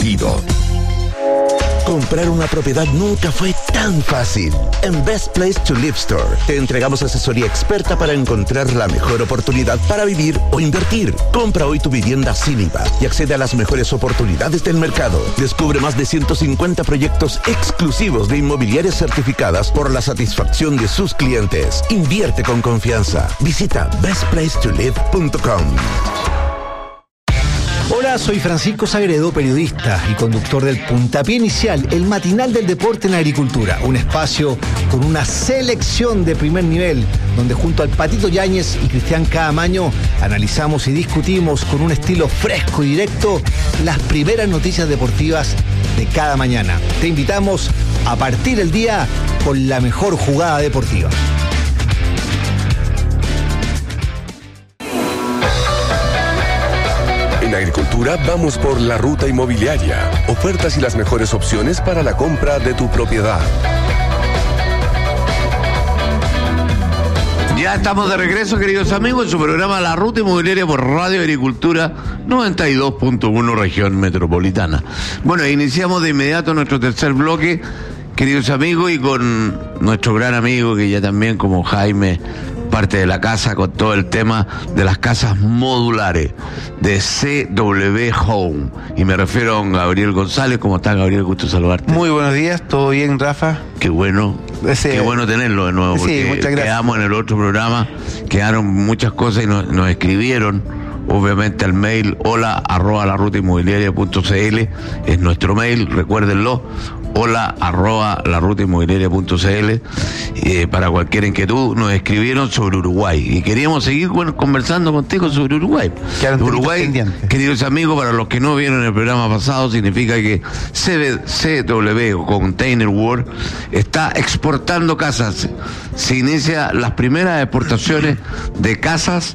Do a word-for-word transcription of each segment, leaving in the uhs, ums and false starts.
elegido. Comprar una propiedad nunca fue tan fácil. En Best Place to Live Store te entregamos asesoría experta para encontrar la mejor oportunidad para vivir o invertir. Compra hoy tu vivienda sin I V A y accede a las mejores oportunidades del mercado. Descubre más de ciento cincuenta proyectos exclusivos de inmobiliarias certificadas por la satisfacción de sus clientes. Invierte con confianza. Visita best place to live punto com. Hola, soy Francisco Sagredo, periodista y conductor del Puntapié Inicial, el matinal del deporte en la agricultura. Un espacio con una selección de primer nivel, donde junto al Patito Yáñez y Cristian Caamaño analizamos y discutimos con un estilo fresco y directo las primeras noticias deportivas de cada mañana. Te invitamos a partir el día con la mejor jugada deportiva. En Agricultura vamos por la ruta inmobiliaria. Ofertas y las mejores opciones para la compra de tu propiedad. Ya estamos de regreso, queridos amigos, en su programa La Ruta Inmobiliaria por Radio Agricultura noventa y dos punto uno Región Metropolitana. Bueno, iniciamos de inmediato nuestro tercer bloque, queridos amigos, y con nuestro gran amigo que ya también como Jaime parte de la casa con todo el tema de las casas modulares de C W Home, y me refiero a don Gabriel González. ¿Cómo estás, Gabriel? Gusto saludarte. Muy buenos días, ¿todo bien, Rafa? Qué bueno, Ese... qué bueno tenerlo de nuevo, porque sí, muchas gracias. Quedamos en el otro programa, quedaron muchas cosas y nos, nos escribieron, obviamente al mail hola arroba la ruta inmobiliaria punto cl, es nuestro mail, recuérdenlo, hola arroba la ruta inmobiliaria punto cl, eh, para cualquier inquietud. Nos escribieron sobre Uruguay y queríamos seguir bueno, conversando contigo sobre Uruguay. Uruguay, queridos amigos, para los que no vieron el programa pasado, significa que C W o Container World está exportando casas. Se inicia las primeras exportaciones de casas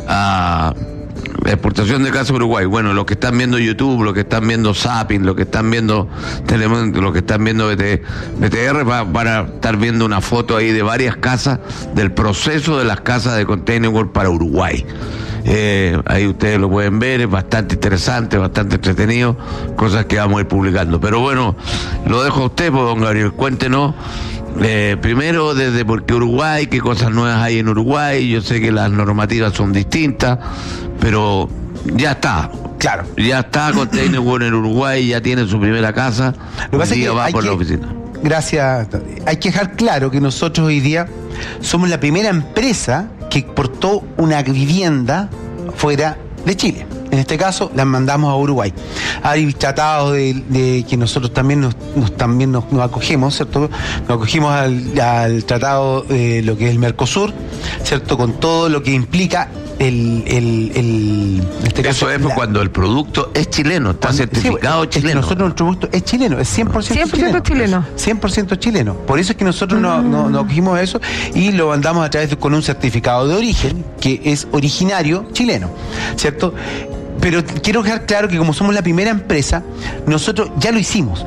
a exportación de casa a Uruguay. Bueno, los que están viendo YouTube, los que están viendo Zapping, los que están viendo Telemundo, los que están viendo B T R, van a estar viendo una foto ahí de varias casas, del proceso de las casas de Container World para Uruguay. Eh, ahí ustedes lo pueden ver, es bastante interesante, bastante entretenido, cosas que vamos a ir publicando. Pero bueno, lo dejo a usted, pues, don Gabriel, cuéntenos. Eh, primero, desde por qué Uruguay, qué cosas nuevas hay en Uruguay. Yo sé que las normativas son distintas, pero ya está. Claro. Ya está Container World en Uruguay, ya tiene su primera casa. Lo que pasa es que va hay por que, la oficina. Gracias. Hay que dejar claro que nosotros hoy día somos la primera empresa que exportó una vivienda fuera de Chile. En este caso, las mandamos a Uruguay. Hay tratados de, de que nosotros también nos, nos también nos, nos acogemos, ¿cierto? Nos acogimos al, al tratado de lo que es el Mercosur, ¿cierto? Con todo lo que implica el, el, el en este caso, eso es la, cuando el producto es chileno, está cuando, certificado sí, chileno. Nosotros, nuestro producto es chileno, es cien por ciento, cien por ciento chileno. chileno. cien por ciento chileno. Por eso es que nosotros mm. nos no, no acogimos a eso y lo mandamos a través de con un certificado de origen que es originario chileno, ¿cierto? Pero quiero dejar claro que como somos la primera empresa, nosotros ya lo hicimos.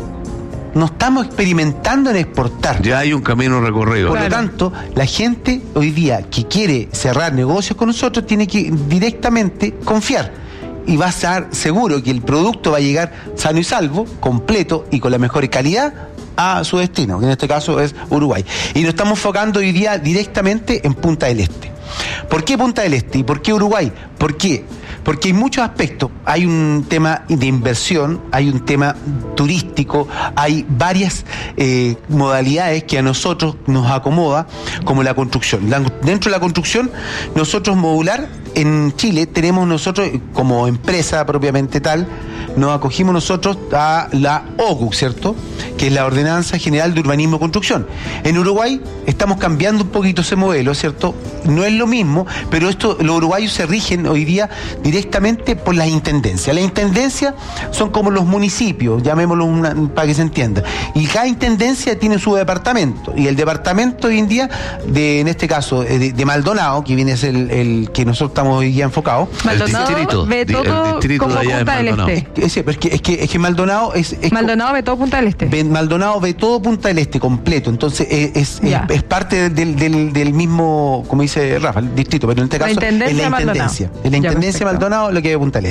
No estamos experimentando en exportar. Ya hay un camino recorrido. Por claro. lo tanto, la gente hoy día que quiere cerrar negocios con nosotros tiene que directamente confiar. Y va a estar seguro que el producto va a llegar sano y salvo, completo y con la mejor calidad a su destino, que en este caso es Uruguay. Y nos estamos enfocando hoy día directamente en Punta del Este. ¿Por qué Punta del Este? ¿Y por qué Uruguay? ¿Por qué? Porque hay muchos aspectos. Hay un tema de inversión, hay un tema turístico, hay varias eh, modalidades que a nosotros nos acomoda, como la construcción. La, dentro de la construcción, nosotros modular, en Chile tenemos nosotros, como empresa propiamente tal, nos acogimos nosotros a la O C U, ¿cierto? Que es la Ordenanza General de Urbanismo y Construcción. En Uruguay estamos cambiando un poquito ese modelo, ¿cierto? No es lo mismo, pero esto, los uruguayos se rigen hoy día directamente por las intendencias. Las intendencias son como los municipios, llamémoslo una, para que se entienda. Y cada intendencia tiene su departamento. Y el departamento hoy en día, de, en este caso, de, de Maldonado, que viene a ser el, el que nosotros estamos hoy día enfocados. Maldonado el distrito, ve todo el distrito como de allá Punta de del Este. Es, es, que, es, que, es que Maldonado es... es Maldonado ve todo Punta del Este. Ve, Maldonado ve todo Punta del Este completo. Entonces es, es, es, es parte del, del, del mismo, como dice Rafa, el distrito, pero en este caso es la intendencia. Es la intendencia de Maldonado lo que ve Punta del Este.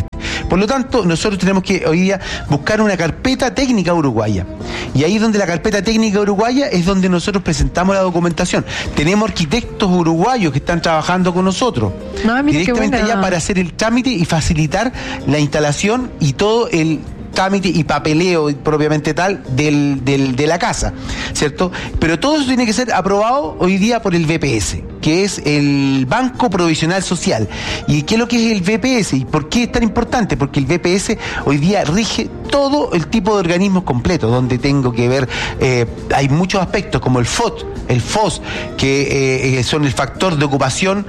Por lo tanto, nosotros tenemos que hoy día buscar una carpeta técnica uruguaya. Y ahí donde la carpeta técnica uruguaya es donde nosotros presentamos la documentación. Tenemos arquitectos uruguayos que están trabajando con nosotros. No, mira, directamente qué buena. allá para hacer el trámite y facilitar la instalación y todo el trámite y papeleo propiamente tal del, del, de la casa, ¿cierto? Pero todo eso tiene que ser aprobado hoy día por el B P S, que es el Banco Provisional Social. ¿Y qué es lo que es el B P S? ¿Y por qué es tan importante? Porque el B P S hoy día rige todo el tipo de organismos completos, donde tengo que ver, eh, hay muchos aspectos como el F O T, el F O S, que eh, son el factor de ocupación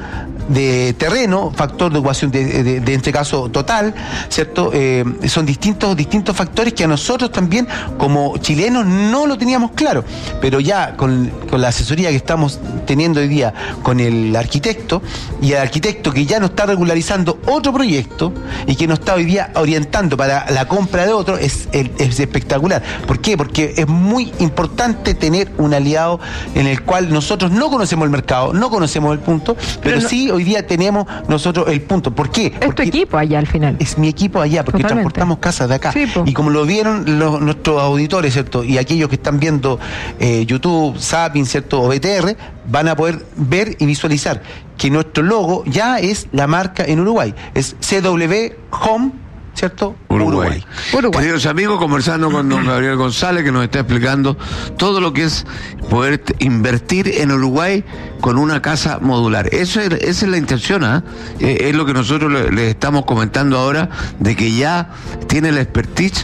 de terreno, factor de ocupación de, de, de en este caso total, ¿cierto? Eh, son distintos, distintos factores que a nosotros también como chilenos no lo teníamos claro, pero ya con, con la asesoría que estamos teniendo hoy día con el arquitecto, y el arquitecto que ya nos está regularizando otro proyecto y que nos está hoy día orientando para la compra de otro, es, es espectacular. ¿Por qué? Porque es muy importante tener un aliado en el cual nosotros no conocemos el mercado, no conocemos el punto, pero, pero no, sí hoy día tenemos nosotros el punto. ¿Por qué? Es tu equipo allá al final. Es mi equipo allá, porque Totalmente. transportamos casas de acá. Sí, y como lo vieron los, nuestros auditores, ¿cierto? Y aquellos que están viendo eh, YouTube, Zapping, ¿cierto? O B T R, van a poder ver y visualizar que nuestro logo ya es la marca en Uruguay. Es C W Home, ¿cierto? Uruguay. Uruguay. Uruguay. Queridos amigos, conversando con don Gabriel González, que nos está explicando todo lo que es poder invertir en Uruguay con una casa modular. Eso es, esa es la intención, ¿eh? Eh, es lo que nosotros les le estamos comentando ahora, de que ya tiene la expertise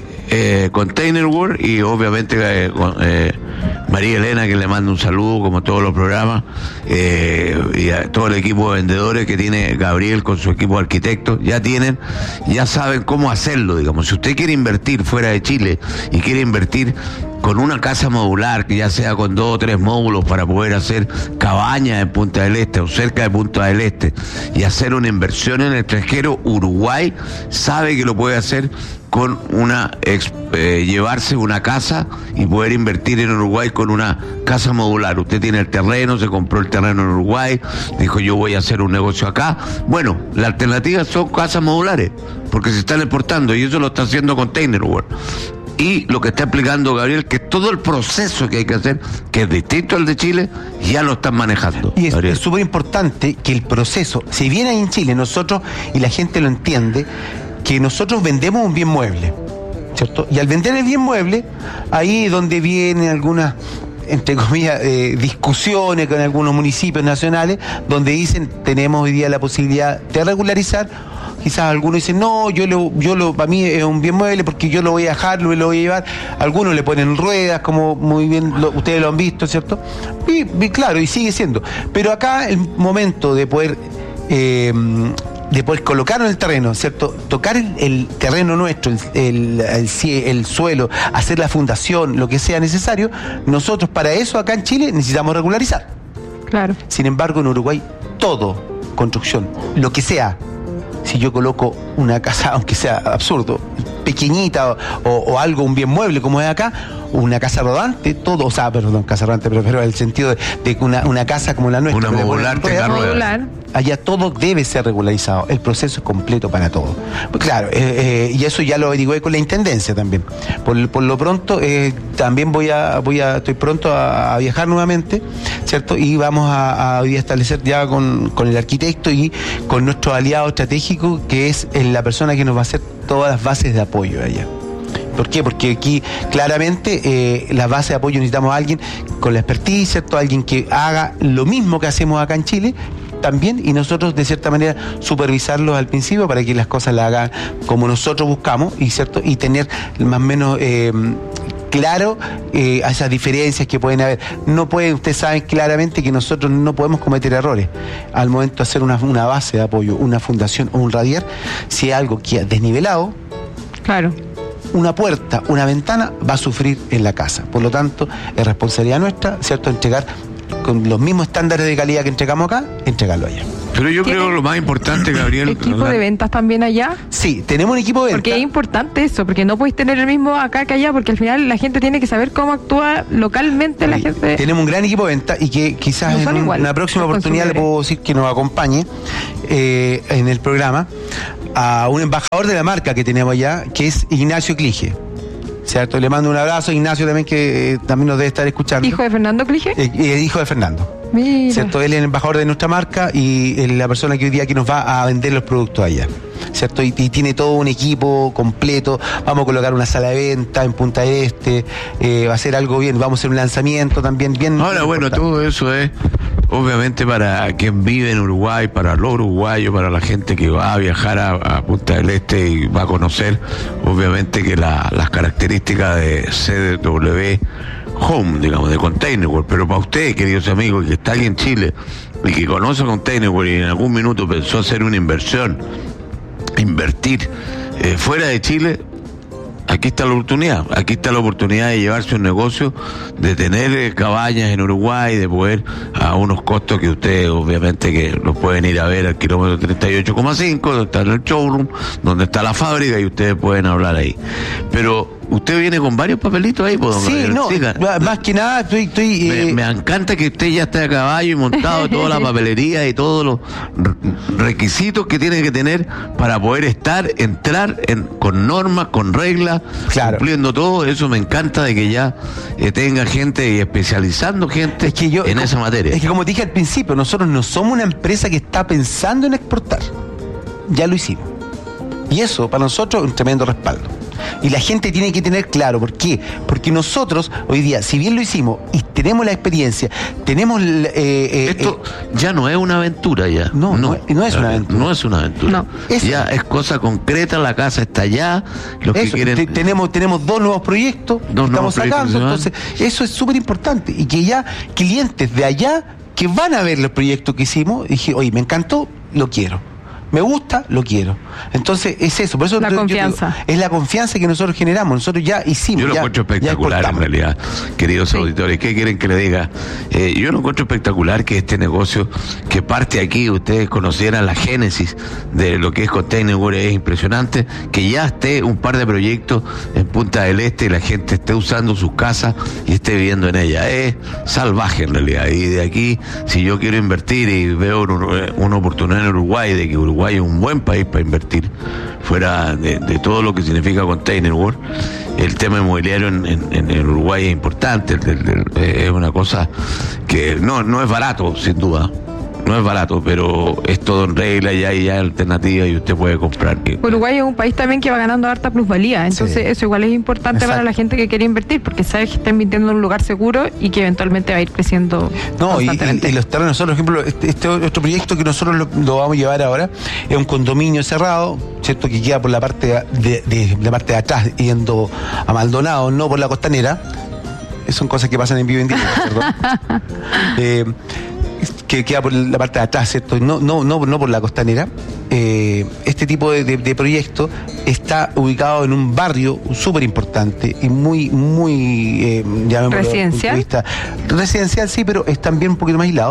eh, Container World y obviamente eh, eh, María Elena, que le manda un saludo como todos los programas, eh, y a todo el equipo de vendedores que tiene Gabriel con su equipo de arquitectos, ya tienen, ya saben cómo hacerlo, digamos. Si usted quiere invertir fuera de Chile y quiere invertir con una casa modular, que ya sea con dos o tres módulos para poder hacer cabañas en Punta del Este o cerca de Punta del Este y hacer una inversión en el extranjero, Uruguay sabe que lo puede hacer con una eh, llevarse una casa y poder invertir en Uruguay con una casa modular. Usted tiene el terreno, se compró el terreno en Uruguay, dijo yo voy a hacer un negocio acá. Bueno, la alternativa son casas modulares, porque se están exportando y eso lo está haciendo Container World. Y lo que está explicando Gabriel, que todo el proceso que hay que hacer, que es distinto al de Chile, ya lo están manejando. Y es súper importante que el proceso, si bien hay en Chile nosotros, y la gente lo entiende, que nosotros vendemos un bien mueble, ¿cierto? Y al vender el bien mueble, ahí es donde vienen algunas, entre comillas, eh, discusiones con algunos municipios nacionales, donde dicen, tenemos hoy día la posibilidad de regularizar. Quizás algunos dicen, no, yo lo, yo lo, para mí es un bien mueble porque yo lo voy a dejar, lo, lo voy a llevar. Algunos le ponen ruedas, como muy bien lo, ustedes lo han visto, ¿cierto? Y, y claro, y sigue siendo. Pero acá el momento de poder... Eh, de poder colocarlo en el terreno, ¿cierto? Tocar el, el terreno nuestro, el, el, el, el suelo, hacer la fundación, lo que sea necesario, nosotros para eso acá en Chile necesitamos regularizar. Claro. Sin embargo, en Uruguay, todo, construcción, lo que sea, si yo coloco una casa, aunque sea absurdo, pequeñita o, o, o algo, un bien mueble como es acá, una casa rodante, todo, o sea, perdón, casa rodante, pero, pero en el sentido de, de una, una casa como la nuestra. Una modular tenga ruedas. Allá todo debe ser regularizado, el proceso es completo para todo. Pues claro, eh, eh, y eso ya lo averigué con la Intendencia también. Por, por lo pronto, eh, también voy a, voy a, estoy pronto a, a viajar nuevamente, ¿cierto? Y vamos a, a hoy día establecer ya con, con el arquitecto y con nuestro aliado estratégico, que es la persona que nos va a hacer todas las bases de apoyo allá. ¿Por qué? Porque aquí claramente eh, la base de apoyo necesitamos a alguien con la expertise, ¿cierto? Alguien que haga lo mismo que hacemos acá en Chile también, y nosotros de cierta manera supervisarlos al principio para que las cosas las hagan como nosotros buscamos, y cierto, y tener más o menos eh, claro eh, esas diferencias que pueden haber. No pueden, ustedes saben claramente que nosotros no podemos cometer errores al momento de hacer una, una base de apoyo, una fundación o un radier. Si es algo que ha desnivelado, claro, una puerta, una ventana va a sufrir en la casa. Por lo tanto, es responsabilidad nuestra, ¿cierto?, entregar con los mismos estándares de calidad que entregamos acá, entregarlo allá. Pero yo creo que lo más importante, Gabriel... ¿Equipo ¿verdad? de ventas también allá? Sí, tenemos un equipo de ventas. Porque es importante eso, porque no podéis tener el mismo acá que allá, porque al final la gente tiene que saber cómo actúa localmente la sí, gente. Tenemos un gran equipo de ventas y que quizás no en un, una próxima oportunidad le puedo decir que nos acompañe eh, en el programa. a un embajador de la marca que tenemos allá, que es Ignacio Clige. ¿Cierto? Le mando un abrazo a Ignacio también, que eh, también nos debe estar escuchando. ¿Hijo de Fernando Clige? Eh, eh, hijo de Fernando. Mira. ¿Cierto? Él es el embajador de nuestra marca y es la persona que hoy día que nos va a vender los productos allá. ¿Cierto? Y, y tiene todo un equipo completo. Vamos a colocar una sala de venta en Punta del Este. Eh, va a ser algo bien. Vamos a hacer un lanzamiento también bien. Ahora, bueno, importante. todo eso es obviamente para quien vive en Uruguay, para los uruguayos, para la gente que va a viajar a, a Punta del Este y va a conocer, obviamente, que la, las características de C D W Home, digamos, de Container World. Pero para usted, queridos amigos, que está aquí en Chile y que conoce Container World y en algún minuto pensó hacer una inversión, invertir eh, fuera de Chile, aquí está la oportunidad, aquí está la oportunidad de llevarse un negocio, de tener eh, cabañas en Uruguay, de poder a unos costos que ustedes obviamente que los pueden ir a ver al kilómetro treinta y ocho coma cinco, donde está el showroom, donde está la fábrica y ustedes pueden hablar ahí. Pero usted viene con varios papelitos ahí, ¿por Sí, no, siga? más que nada estoy... estoy Me, eh, me encanta que usted ya esté a caballo y montado toda la papelería y todos los re- requisitos que tiene que tener para poder estar, entrar en, con normas, con reglas, Claro. cumpliendo todo. Eso me encanta de que ya eh, tenga gente y especializando gente Es que yo, en esa materia. Es que como te dije al principio, nosotros no somos una empresa que está pensando en exportar. Ya lo hicimos. Y eso para nosotros es un tremendo respaldo. Y la gente tiene que tener claro, ¿por qué? Porque nosotros hoy día, si bien lo hicimos y tenemos la experiencia, tenemos... Eh, eh, Esto eh, ya no es una aventura ya. No, no es- no es una aventura. No es una aventura. No. Es- Ya es cosa concreta, la casa está allá, los eso, que quieren... te- tenemos, tenemos dos nuevos proyectos Dos que nuevos estamos sacando, proyectos, entonces eso es súper importante. Y que ya clientes de allá que van a ver los proyectos que hicimos, dije, oye, me encantó, lo quiero. Me gusta, lo quiero. Entonces es eso, por eso La yo- yo confianza. digo, es la confianza que nosotros generamos. Nosotros ya hicimos. Yo lo ya, encuentro ya espectacular en exportamos. realidad, queridos Sí. auditores. ¿Qué quieren que le diga? Eh, yo lo encuentro espectacular que este negocio que parte aquí, ustedes conocieran la génesis de lo que es Container World, es impresionante, que ya esté un par de proyectos en Punta del Este y la gente esté usando sus casas y esté viviendo en ella. Es salvaje en realidad. Y de aquí, si yo quiero invertir y veo un- una oportunidad en Uruguay, de que Uruguay es un buen país para invertir, fuera de, de todo lo que significa Container World, el tema inmobiliario en, en, en el Uruguay es importante, el- el- el- es una cosa que no, no es barato, sin duda, no es barato, pero es todo en regla, ya hay ya alternativas y usted puede comprar. Uruguay es un país también que va ganando harta plusvalía, entonces Sí. eso igual es importante Exacto. para la gente que quiere invertir, porque sabe que está invirtiendo en un lugar seguro y que eventualmente va a ir creciendo No, y, constantemente. y- y los terrenos, nosotros, por ejemplo, este, este otro proyecto que nosotros lo, lo vamos a llevar ahora es un condominio cerrado, ¿cierto? Que queda por la parte de, de- la parte de atrás, yendo a Maldonado, no por la costanera. Son cosas que pasan en vivo en directo, perdón. Eh, que queda por la parte de atrás, ¿cierto? No, no, no, no por la costanera. Eh, este tipo de, de- de proyecto está ubicado en un barrio súper importante y muy, muy, eh, llamémoslo, Residencial. punto de vista- residencial, sí, pero es también un poquito más aislado.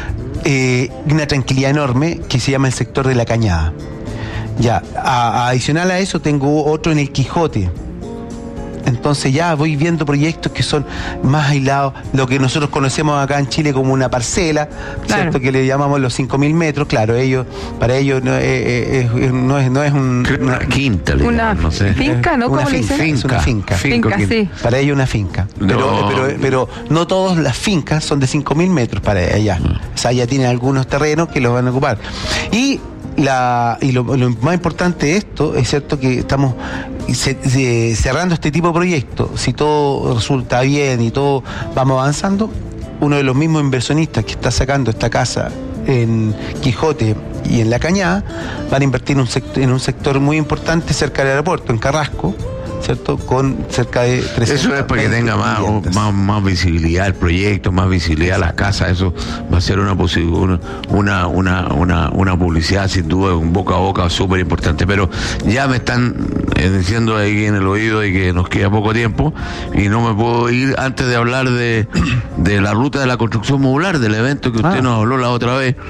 Eh, una tranquilidad enorme que se llama el sector de la Cañada. Ya, a- a adicional a eso tengo otro en el Quijote. Entonces ya voy viendo proyectos que son más aislados, lo que nosotros conocemos acá en Chile como una parcela, Claro. ¿cierto? Que le llamamos los cinco mil metros, claro, ellos, para ellos no es, es- es- no es, no es un... Creo que una quinta, le Una llaman, no sé. finca, ¿no? Una ¿Cómo le finca, dicen? es una finca. Finca, quinta. sí. Para ellos una finca. Pero, No. pero, pero no todas las fincas son de cinco mil metros para allá. O sea, ya tienen algunos terrenos que los van a ocupar. Y la y lo, lo más importante de esto es cierto que estamos ce- ce- cerrando este tipo de proyectos. Si todo resulta bien y todo vamos avanzando, uno de los mismos inversionistas que está sacando esta casa en Quijote y en La Cañada van a invertir en un sector, en un sector muy importante cerca del aeropuerto, en Carrasco, ¿cierto? Con cerca de trescientas Eso es para que tenga más, viviendas. más, más visibilidad el proyecto, más visibilidad a las casas. Eso va a ser una posi- una, una, una, una, una publicidad sin duda, un boca a boca súper importante. Pero ya me están eh, diciendo ahí en el oído de que nos queda poco tiempo y no me puedo ir antes de hablar de, de la ruta de la construcción modular, del evento que usted Ah. nos habló la otra vez.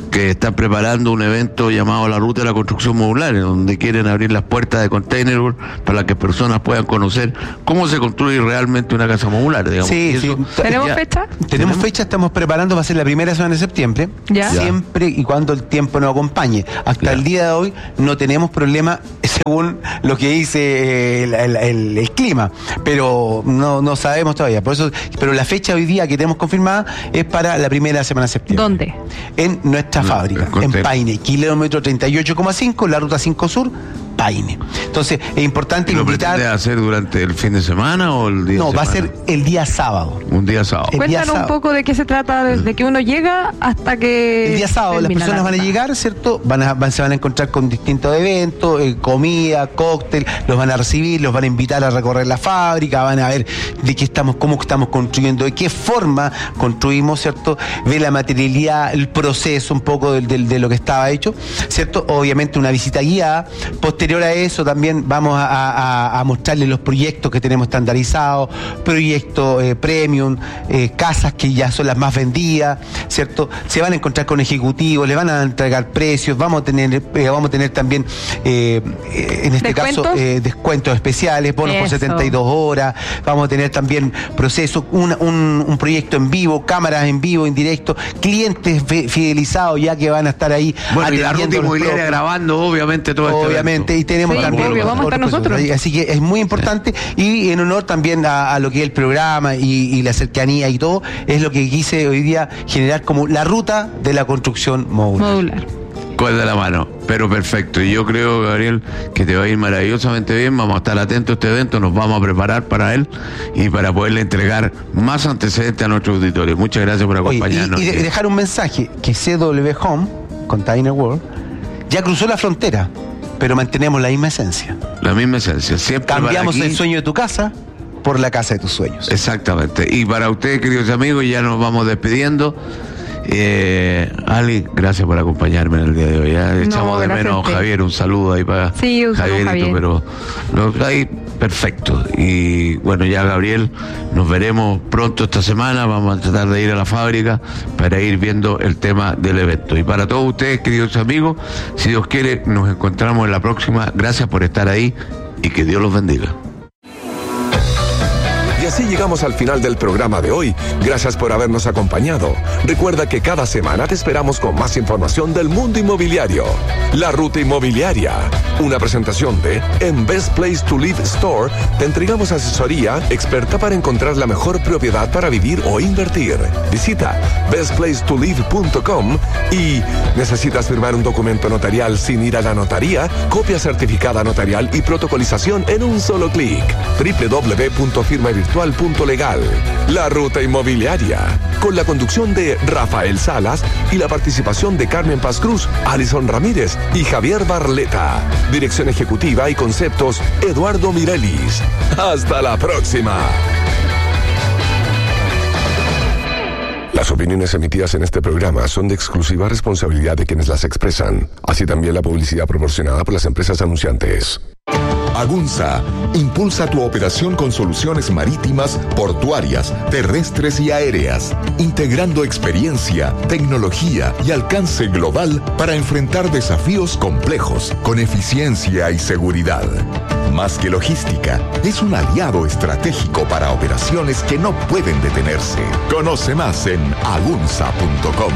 que están preparando un evento llamado La Ruta de la Construcción Modular, en donde quieren abrir las puertas de Container World para que personas puedan conocer cómo se construye realmente una casa modular, digamos. Sí, sí. ¿Tenemos ya, fecha? Tenemos fecha, estamos preparando, va a ser la primera semana de septiembre, Ya. siempre y cuando el tiempo nos acompañe. Hasta Ya. el día de hoy no tenemos problema según lo que dice el, el- el- el clima, pero no, no sabemos todavía. Por eso, pero la fecha hoy día que tenemos confirmada es para la primera semana de septiembre. ¿Dónde? En nuestra No, fábrica, en en Container. Paine, kilómetro treinta y ocho coma cinco, la ruta cinco Sur, Paine. Entonces, es importante ¿Lo invitar. pretende hacer durante el fin de semana o el día No, de va a semana? ser el día sábado. Un día sábado. El día Cuéntanos un sábado. poco de qué se trata desde que uno llega hasta que... El día sábado las termina personas la van a ruta. llegar, ¿cierto? Van a, van- se van a encontrar con distintos eventos, eh, comida, cóctel, los van a recibir, los van a invitar a recorrer la fábrica, van a ver de qué estamos, cómo estamos construyendo, de qué forma construimos, ¿cierto? Ver la materialidad, el proceso un poco del- del- de lo que estaba hecho, ¿cierto? Obviamente una visita guiada. Posterior a eso también vamos a, a- a mostrarles los proyectos que tenemos estandarizados, proyectos eh, premium, eh, casas que ya son las más vendidas, ¿cierto? Se van a encontrar con ejecutivos, les van a entregar precios, vamos a tener, eh, vamos a tener también eh, eh, en este ¿Descuentos? caso eh, descuentos especiales, bonos por Eso. setenta y dos horas, vamos a tener también procesos, un, un, un proyecto en vivo, cámaras en vivo, en directo, clientes fe- fidelizados ya que van a estar ahí Bueno, y la atendiendo ruta los inmobiliaria propios. grabando, obviamente, todo este Obviamente, evento. y tenemos Sí, también obvio, vamos a estar otras cosas. nosotros. Así que es muy importante y en honor también a, a lo que es el programa y, y la cercanía y todo, es lo que quise hoy día generar como la ruta de la construcción modular. Modular. Con de la mano, pero perfecto. Y yo creo, Gabriel, que te va a ir maravillosamente bien. Vamos a estar atentos a este evento, nos vamos a preparar para él y para poderle entregar más antecedentes a nuestro auditorio. Muchas gracias por Oye, acompañarnos. y, y de- dejar un mensaje que C W Home, Container World, ya cruzó la frontera, pero mantenemos la misma esencia. La misma esencia. Siempre Cambiamos para aquí- el sueño de tu casa por la casa de tus sueños. Exactamente. Y para ustedes, queridos amigos, ya nos vamos despidiendo. Eh, Ali, gracias por acompañarme en el día de hoy. Ya echamos de gracias menos a a usted. Javier, un saludo ahí para Sí, un saludo, Javierito, Javier. pero lo, ahí perfecto. Y bueno, ya Gabriel, nos veremos pronto esta semana. Vamos a tratar de ir a la fábrica para ir viendo el tema del evento. Y para todos ustedes, queridos amigos, si Dios quiere, nos encontramos en la próxima. Gracias por estar ahí y que Dios los bendiga. Y así llegamos al final del programa de hoy. Gracias por habernos acompañado. Recuerda que cada semana te esperamos con más información del mundo inmobiliario. La Ruta Inmobiliaria, una presentación de En Best Place to Live Store. Te entregamos asesoría experta para encontrar la mejor propiedad para vivir o invertir. Visita best place to live punto com y ¿necesitas firmar un documento notarial sin ir a la notaría? Copia certificada notarial y protocolización en un solo clic. doble u doble u doble u punto firma virtual punto legal. La Ruta Inmobiliaria, con la conducción de Rafael Salas y la participación de Carmen Paz Cruz, Alison Ramírez y Javier Barleta. Dirección ejecutiva y conceptos, Eduardo Mirelis. Hasta la próxima. Las opiniones emitidas en este programa son de exclusiva responsabilidad de quienes las expresan, así también la publicidad proporcionada por las empresas anunciantes. Agunza impulsa tu operación con soluciones marítimas, portuarias, terrestres y aéreas, integrando experiencia, tecnología y alcance global para enfrentar desafíos complejos con eficiencia y seguridad. Más que logística, es un aliado estratégico para operaciones que no pueden detenerse. Conoce más en agunza punto com.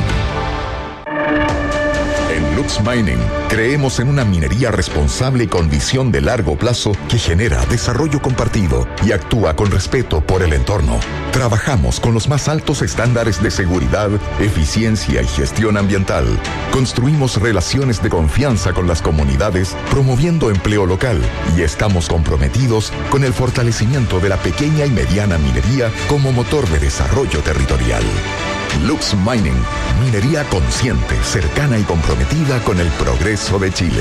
En Lux Mining, creemos en una minería responsable y con visión de largo plazo que genera desarrollo compartido y actúa con respeto por el entorno. Trabajamos con los más altos estándares de seguridad, eficiencia y gestión ambiental. Construimos relaciones de confianza con las comunidades, promoviendo empleo local, y estamos comprometidos con el fortalecimiento de la pequeña y mediana minería como motor de desarrollo territorial. Lux Mining, minería consciente, cercana y comprometida con el progreso de Chile.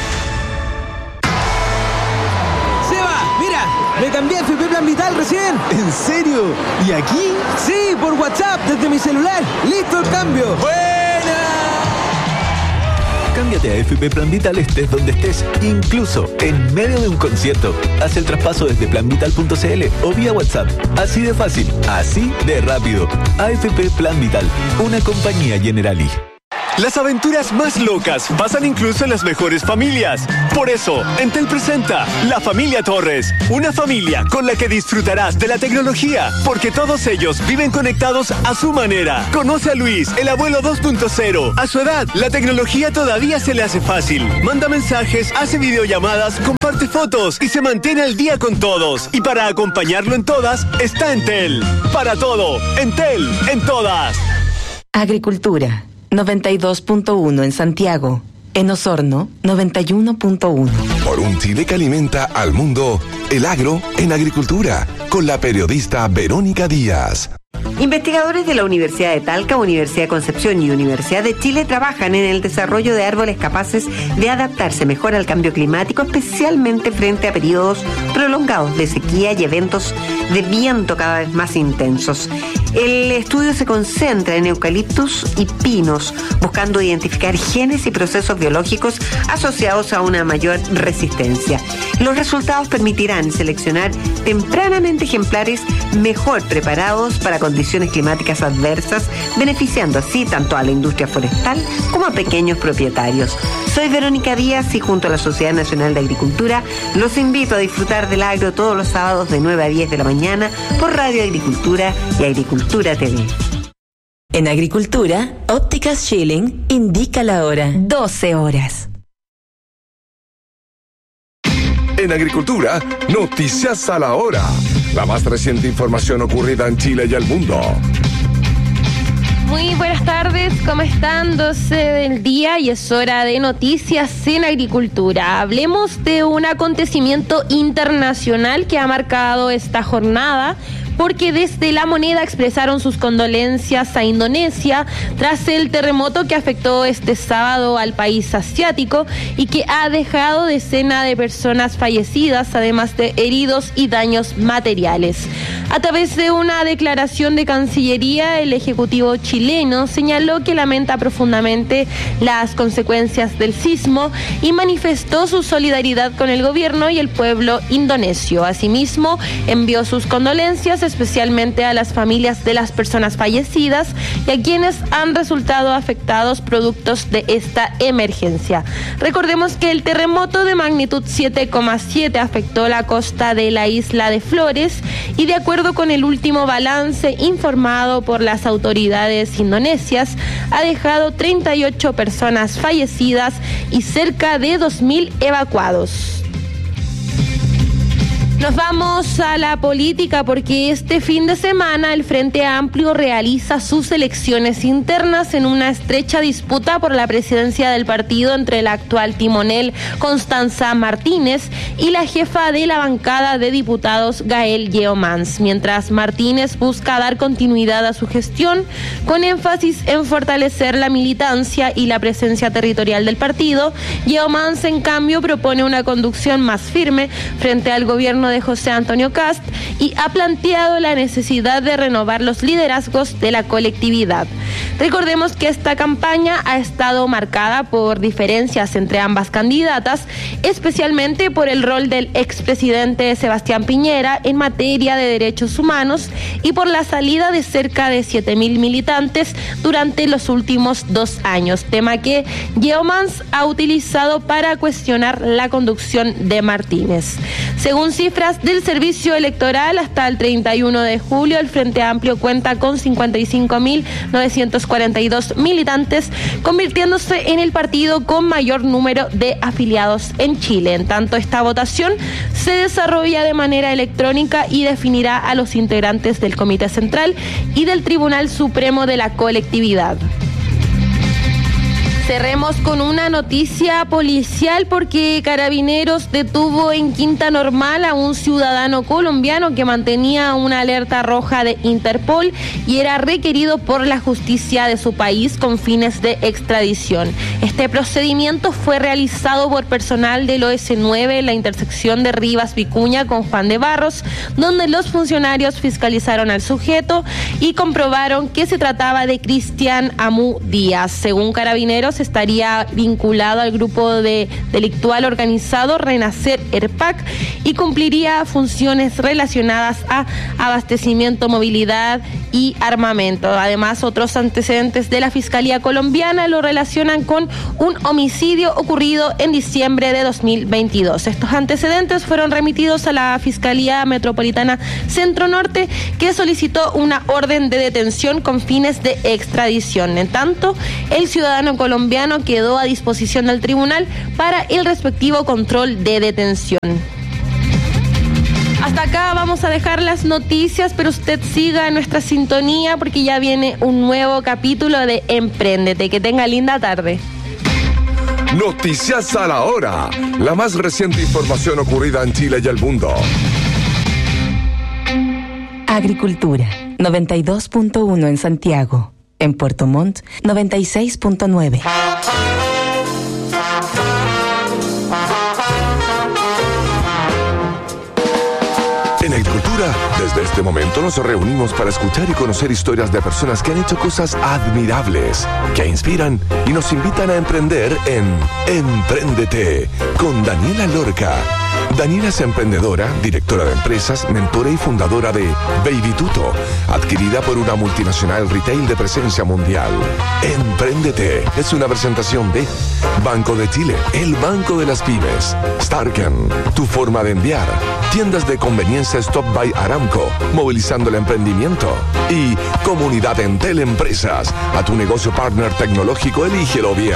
¡Seba! ¡Mira! ¡Me cambié a F P Plan Vital recién! ¿En serio? ¿Y aquí? ¡Sí! ¡Por WhatsApp! ¡Desde mi celular! ¡Listo el cambio! ¡Buena! Cámbiate a F P Plan Vital estés donde estés, incluso en medio de un concierto. Haz el traspaso desde plan vital punto c l o vía WhatsApp. Así de fácil, así de rápido. A F P Plan Vital, una compañía Generali. Las aventuras más locas pasan incluso en las mejores familias. Por eso, Entel presenta La Familia Torres, una familia con la que disfrutarás de la tecnología, porque todos ellos viven conectados a su manera. Conoce a Luis, el abuelo dos punto cero. A su edad, la tecnología todavía se le hace fácil. Manda mensajes, hace videollamadas, comparte fotos y se mantiene al día con todos. Y para acompañarlo en todas, está Entel. Para todo, Entel, en todas. Agricultura, noventa y dos punto uno en Santiago. En Osorno, noventa y uno punto uno. Por un Chile que alimenta al mundo, el agro en agricultura, con la periodista Verónica Díaz. Investigadores de la Universidad de Talca, Universidad de Concepción y Universidad de Chile trabajan en el desarrollo de árboles capaces de adaptarse mejor al cambio climático, especialmente frente a periodos prolongados de sequía y eventos de viento cada vez más intensos. El estudio se concentra en eucaliptus y pinos, buscando identificar genes y procesos biológicos asociados a una mayor resistencia. Los resultados permitirán seleccionar tempranamente ejemplares mejor preparados para condiciones climáticas adversas, beneficiando así tanto a la industria forestal como a pequeños propietarios. Soy Verónica Díaz y junto a la Sociedad Nacional de Agricultura los invito a disfrutar del agro todos los sábados de nueve a diez de la mañana por Radio Agricultura y Agricultura T V. En Agricultura, Ópticas Schilling indica la hora. doce horas. En Agricultura, noticias a la hora. La más reciente información ocurrida en Chile y el mundo. Muy buenas tardes, ¿cómo están? doce del día y es hora de noticias en agricultura. Hablemos de un acontecimiento internacional que ha marcado esta jornada, porque desde La Moneda expresaron sus condolencias a Indonesia tras el terremoto que afectó este sábado al país asiático y que ha dejado decenas de personas fallecidas, además de heridos y daños materiales. A través de una declaración de Cancillería, el Ejecutivo chileno señaló que lamenta profundamente las consecuencias del sismo y manifestó su solidaridad con el gobierno y el pueblo indonesio. Asimismo, envió sus condolencias especialmente a las familias de las personas fallecidas y a quienes han resultado afectados productos de esta emergencia. Recordemos que el terremoto de magnitud siete coma siete afectó la costa de la isla de Flores y, de acuerdo con el último balance informado por las autoridades indonesias, ha dejado treinta y ocho personas fallecidas y cerca de dos mil evacuados. Nos vamos a la política porque este fin de semana el Frente Amplio realiza sus elecciones internas en una estrecha disputa por la presidencia del partido entre la actual timonel Constanza Martínez y la jefa de la bancada de diputados Gael Yeomans, mientras Martínez busca dar continuidad a su gestión con énfasis en fortalecer la militancia y la presencia territorial del partido. Yeomans, en cambio, propone una conducción más firme frente al gobierno de José Antonio Kast y ha planteado la necesidad de renovar los liderazgos de la colectividad. Recordemos que esta campaña ha estado marcada por diferencias entre ambas candidatas, especialmente por el rol del expresidente Sebastián Piñera en materia de derechos humanos y por la salida de cerca de siete mil militantes durante los últimos dos años, tema que Yeomans ha utilizado para cuestionar la conducción de Martínez. Según cifras del Servicio Electoral, hasta el treinta y uno de julio, el Frente Amplio cuenta con cincuenta y cinco mil novecientos cuarenta y dos militantes, convirtiéndose en el partido con mayor número de afiliados en Chile. En tanto, esta votación se desarrolla de manera electrónica y definirá a los integrantes del Comité Central y del Tribunal Supremo de la colectividad. Cerremos con una noticia policial porque Carabineros detuvo en Quinta Normal a un ciudadano colombiano que mantenía una alerta roja de Interpol y era requerido por la justicia de su país con fines de extradición. Este procedimiento fue realizado por personal del O S nueve en la intersección de Rivas Vicuña con Juan de Barros, donde los funcionarios fiscalizaron al sujeto y comprobaron que se trataba de Cristian Amu Díaz. Según Carabineros, estaría vinculado al grupo de delictual organizado Renacer ERPAC y cumpliría funciones relacionadas a abastecimiento, movilidad y armamento. Además, otros antecedentes de la Fiscalía colombiana lo relacionan con un homicidio ocurrido en diciembre de dos mil veintidós. Estos antecedentes fueron remitidos a la Fiscalía Metropolitana Centro Norte, que solicitó una orden de detención con fines de extradición. En tanto, el ciudadano colombiano quedó a disposición del tribunal para el respectivo control de detención. Hasta acá vamos a dejar las noticias, pero usted siga en nuestra sintonía porque ya viene un nuevo capítulo de Empréndete. Que tenga linda tarde. Noticias a la hora. La más reciente información ocurrida en Chile y el mundo. Agricultura, noventa y dos punto uno en Santiago. En Puerto Montt, noventa y seis punto nueve. En Agricultura, desde este momento nos reunimos para escuchar y conocer historias de personas que han hecho cosas admirables, que inspiran y nos invitan a emprender en Empréndete con Daniela Lorca. Daniela es emprendedora, directora de empresas, mentora y fundadora de Baby Tuto, adquirida por una multinacional retail de presencia mundial. Empréndete es una presentación de Banco de Chile, el banco de las pymes. Starken, tu forma de enviar. Tiendas de conveniencia Stop by Aramco, movilizando el emprendimiento. Y Comunidad Entel Empresas, a tu negocio partner tecnológico, elígelo bien.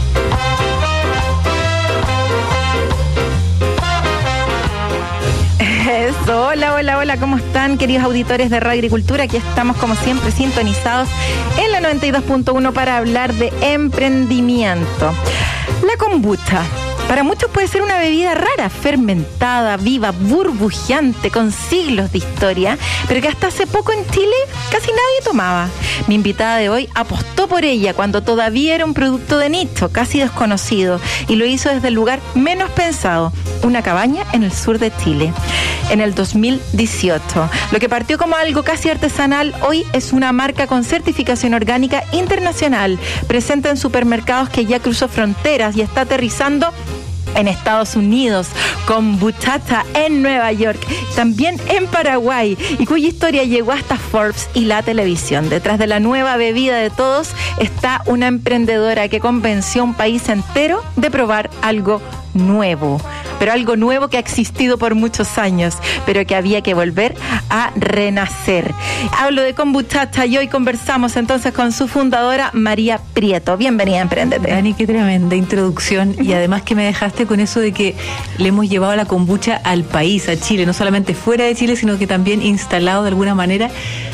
Eso, hola, hola, hola, ¿cómo están, queridos auditores de Radio Agricultura? Aquí estamos, como siempre, sintonizados en la noventa y dos punto uno para hablar de emprendimiento. La kombucha. Para muchos puede ser una bebida rara, fermentada, viva, burbujeante, con siglos de historia, pero que hasta hace poco en Chile casi nadie tomaba. Mi invitada de hoy apostó por ella cuando todavía era un producto de nicho, casi desconocido, y lo hizo desde el lugar menos pensado, una cabaña en el sur de Chile. En el dos mil dieciocho, lo que partió como algo casi artesanal, hoy es una marca con certificación orgánica internacional, presente en supermercados, que ya cruzó fronteras y está aterrizando en Estados Unidos, con Buchacha en Nueva York, también en Paraguay, y cuya historia llegó hasta Forbes y la televisión. Detrás de la nueva bebida de todos está una emprendedora que convenció a un país entero de probar algo nuevo, pero algo nuevo que ha existido por muchos años, pero que había que volver a renacer. Hablo de Kombuchacha y hoy conversamos entonces con su fundadora, María Prieto. Bienvenida a Emprendete. Dani, qué tremenda introducción, y además que me dejaste con eso de que le hemos llevado la kombucha al país, a Chile, no solamente fuera de Chile, sino que también instalado de alguna manera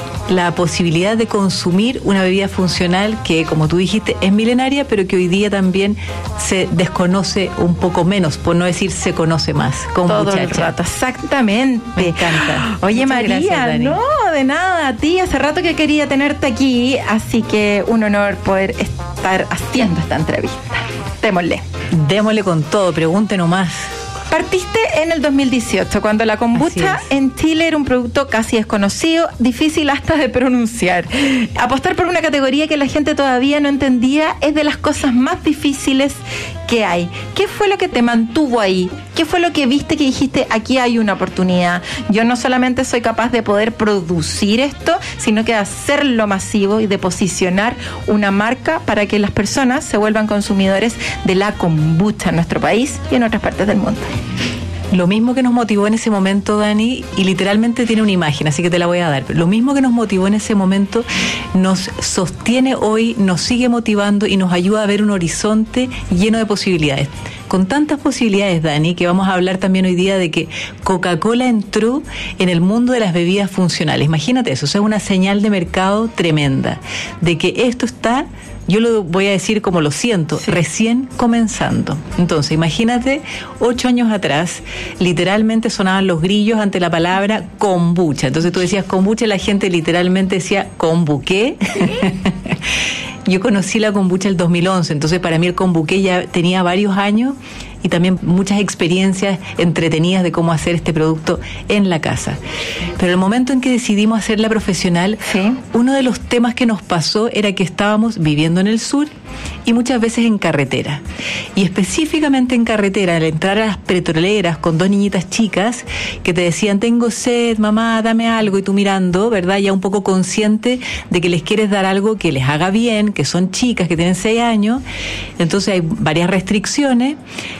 la posibilidad de consumir una bebida funcional que, como tú dijiste, es milenaria, pero que hoy día también se desconoce un poco menos, por no decir se conoce más. Todo el rato, exactamente. Me encanta. Oye, Muchas María, gracias, Dani. no, de nada, a ti. Hace rato que quería tenerte aquí, así que un honor poder estar haciendo esta entrevista. Démosle. Démosle con todo, pregunte nomás. Partiste en el dos mil dieciocho, cuando la kombucha en Chile era un producto casi desconocido, difícil hasta de pronunciar. Apostar por una categoría que la gente todavía no entendía es de las cosas más difíciles que hay. ¿Qué fue lo que te mantuvo ahí? ¿Qué fue lo que viste que dijiste, aquí hay una oportunidad? Yo no solamente soy capaz de poder producir esto, sino que de hacerlo masivo y de posicionar una marca para que las personas se vuelvan consumidores de la kombucha en nuestro país y en otras partes del mundo. Lo mismo que nos motivó en ese momento, Dani, y literalmente tiene una imagen, así que te la voy a dar. Lo mismo que nos motivó en ese momento nos sostiene hoy, nos sigue motivando y nos ayuda a ver un horizonte lleno de posibilidades. Con tantas posibilidades, Dani, que vamos a hablar también hoy día de que Coca-Cola entró en el mundo de las bebidas funcionales. Imagínate eso, o sea, una señal de mercado tremenda, de que esto está, yo lo voy a decir como lo siento, sí, recién comenzando. Entonces, imagínate, ocho años atrás, literalmente sonaban los grillos ante la palabra kombucha. Entonces tú decías kombucha y la gente literalmente decía kombuqué. Yo conocí la kombucha el dos mil once, entonces para mí el kombuqué ya tenía varios años y también muchas experiencias entretenidas de cómo hacer este producto en la casa. Pero el momento en que decidimos hacerla profesional, ¿sí? Uno de los temas que nos pasó era que estábamos viviendo en el sur y muchas veces en carretera. Y específicamente en carretera, al entrar a las petroleras con dos niñitas chicas que te decían, tengo sed, mamá, dame algo, y tú mirando, ¿verdad? Ya un poco consciente de que les quieres dar algo que les haga bien, que son chicas, que tienen seis años. Entonces hay varias restricciones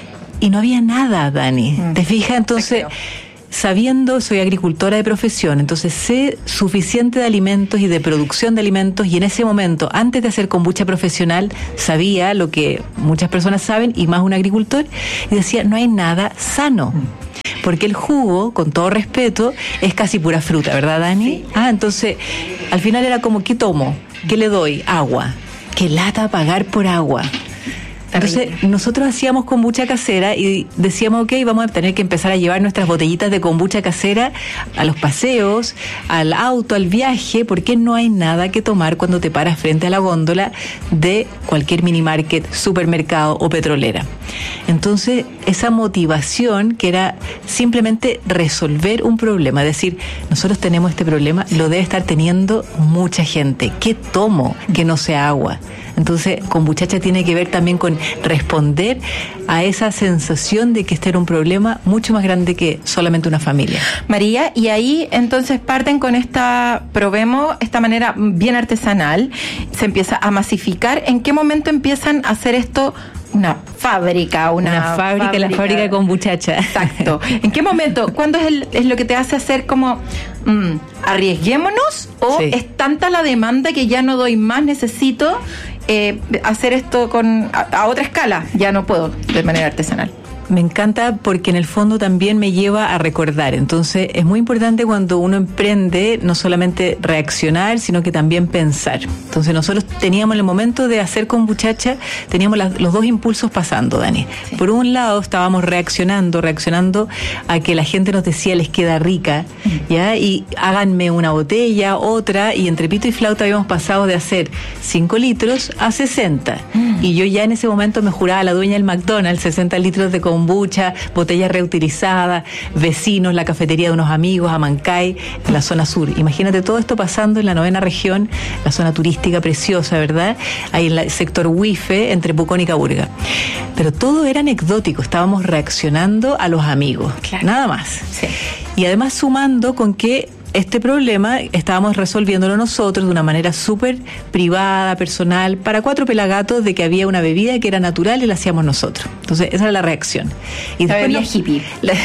y no había nada, Dani. Mm. ¿Te fijas? Entonces, sabiendo, soy agricultora de profesión, entonces sé suficiente de alimentos y de producción de alimentos, y en ese momento, antes de hacer kombucha profesional, sabía lo que muchas personas saben, y más un agricultor, y decía, no hay nada sano. Porque el jugo, con todo respeto, es casi pura fruta, ¿verdad, Dani? Sí. Ah, entonces, al final era como, ¿qué tomo? ¿Qué le doy? Agua. ¿Qué lata pagar por agua? Entonces, nosotros hacíamos kombucha casera y decíamos, ok, vamos a tener que empezar a llevar nuestras botellitas de kombucha casera a los paseos, al auto, al viaje, porque no hay nada que tomar cuando te paras frente a la góndola de cualquier mini market, supermercado o petrolera. Entonces, esa motivación que era simplemente resolver un problema, es decir, nosotros tenemos este problema, lo debe estar teniendo mucha gente. ¿Qué tomo que no sea agua? Entonces, Kombuchacha tiene que ver también con responder a esa sensación de que este era un problema mucho más grande que solamente una familia. María, y ahí entonces parten con esta, probemos, esta manera bien artesanal, se empieza a masificar. ¿En qué momento empiezan a hacer esto? Una fábrica, una, una fábrica, fábrica, la fábrica de Kombuchacha. Exacto. ¿En qué momento? ¿Cuándo es, el, es lo que te hace hacer como mmm, arriesguémonos? ¿O sí. es tanta la demanda que ya no doy más, necesito eh, hacer esto con a, a otra escala? Ya no puedo de manera artesanal. Me encanta porque en el fondo también me lleva a recordar. Entonces es muy importante cuando uno emprende no solamente reaccionar, sino que también pensar. Entonces nosotros teníamos en el momento de hacer Kombuchacha, teníamos las, los dos impulsos pasando, Dani. Sí. Por un lado estábamos reaccionando, reaccionando a que la gente nos decía les queda rica, mm. ¿ya? Y háganme una botella, otra, y entre pito y flauta habíamos pasado de hacer cinco litros a sesenta. Mm. Y yo ya en ese momento me juraba la dueña del McDonald's, sesenta litros de kombucha, botellas reutilizadas, vecinos, la cafetería de unos amigos, Amancay, en la zona sur. Imagínate todo esto pasando en la novena región, la zona turística preciosa, ¿verdad? Ahí en el sector Huife, entre Pucón y Caburga. Pero todo era anecdótico, estábamos reaccionando a los amigos, claro. Nada más. Sí. Y además sumando con que este problema estábamos resolviéndolo nosotros de una manera súper privada, personal, para cuatro pelagatos, de que había una bebida que era natural y la hacíamos nosotros. Entonces, esa era la reacción. Y la bebida nos, hippie. La,